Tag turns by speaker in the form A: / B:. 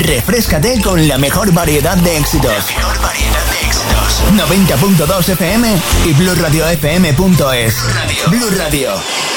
A: Refréscate con la mejor variedad de éxitos. 90.2 FM y BlueRadioFM.es. Blue Radio.